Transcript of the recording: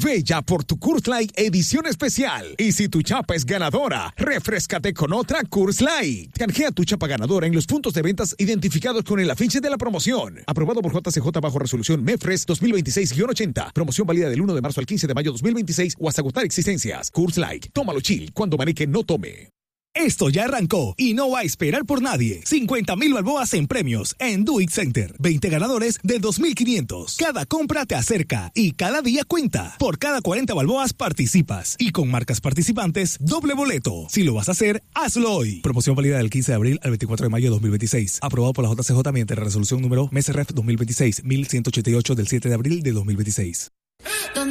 Ve ya por tu Coors Light edición especial. Y si tu chapa es ganadora, refréscate con otra Coors Light. Canjea tu chapa ganadora en los puntos de ventas identificados con el afiche de la promoción. Aprobado por JCJ bajo resolución MEFRES 2026-80. Promoción válida del 1 de marzo al 15 de mayo 2026 o hasta agotar existencias. Coors Light. Tómalo chill. Cuando maneje, no tome. Esto ya arrancó y no va a esperar por nadie. 50,000 balboas en premios en Do It Center. 20 ganadores de 2,500. Cada compra te acerca y cada día cuenta. Por cada 40 balboas participas. Y con marcas participantes, doble boleto. Si lo vas a hacer, hazlo hoy. Promoción válida del 15 de abril al 24 de mayo de 2026. Aprobado por la JCJ mediante la resolución número MESREF 2026-1188 del 7 de abril de 2026.